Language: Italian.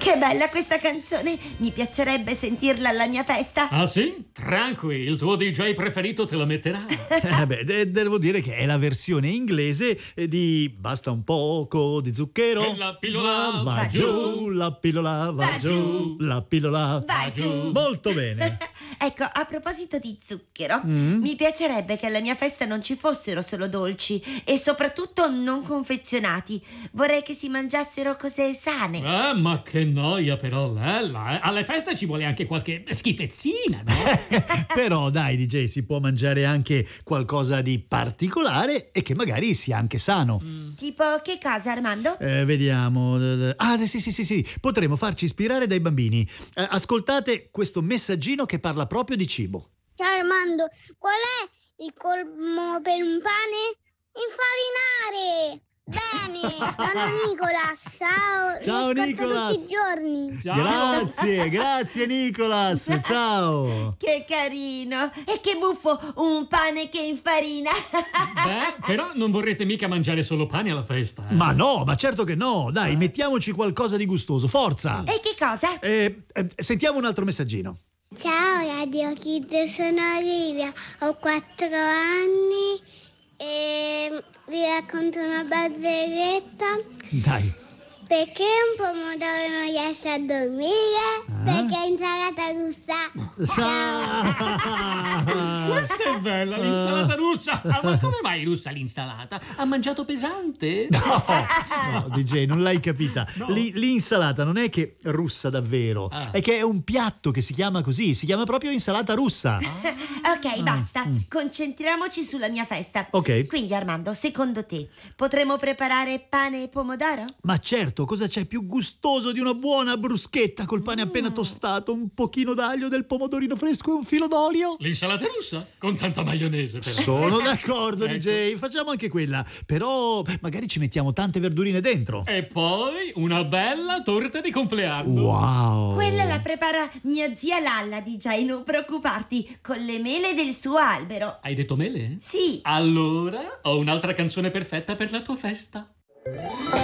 Che bella questa canzone! Mi piacerebbe sentirla alla mia festa. Ah sì? Tranqui, il tuo DJ preferito te la metterà. Devo dire che è la versione inglese di Basta un poco di zucchero. E la pillola va giù, la pillola va giù, la pillola va giù. Molto bene. Ecco, a proposito di zucchero, mi piacerebbe che alla mia festa non ci fossero solo dolci e soprattutto non confezionati. Vorrei che si mangiassero cose sane. Ma che noia però, Lella. Alle feste ci vuole anche qualche schifezzina, no? Però dai DJ, si può mangiare anche qualcosa di particolare e che magari sia anche sano. Tipo che cosa, Armando? Vediamo. Sì. Potremmo farci ispirare dai bambini. Ascoltate questo messaggino che parla proprio di cibo. Ciao Armando, qual è il colmo per un pane? Infarinare! Bene, nonno Nicolas, ciao. Ciao Vi ascolto Nicolas. tutti i giorni. Ciao. Grazie Nicolas, ciao. Che carino! E che buffo, un pane che infarina! Beh, però non vorrete mica mangiare solo pane alla festa, eh? Ma no, ma certo che no, dai, mettiamoci qualcosa di gustoso, forza. E che cosa? Sentiamo un altro messaggino. Ciao Radio Kid, sono Olivia, ho 4 anni e vi racconto una barzelletta. Dai. Perché un pomodoro non riesce a dormire? Perché è insalata russa. Ciao. Questa è bella, l'insalata russa. Ma come mai russa l'insalata? Ha mangiato pesante? No, DJ, non l'hai capita. No. L'insalata non è che russa davvero, è che è un piatto che si chiama così, si chiama proprio insalata russa. Ok, basta. Concentriamoci sulla mia festa. Ok. Quindi, Armando, secondo te potremmo preparare pane e pomodoro? Ma certo, cosa c'è più gustoso di una buona bruschetta col pane appena tostato, un pochino d'aglio, del pomodorino fresco e un filo d'olio? L'insalata russa? Con tanta maionese, però. Sono d'accordo, Ecco. DJ, facciamo anche quella, però magari ci mettiamo tante verdurine dentro. E poi una bella torta di compleanno. Wow! Quella la prepara mia zia Lalla, DJ, non preoccuparti, con le mele del suo albero. Hai detto mele? Sì. Allora ho un'altra canzone perfetta per la tua festa.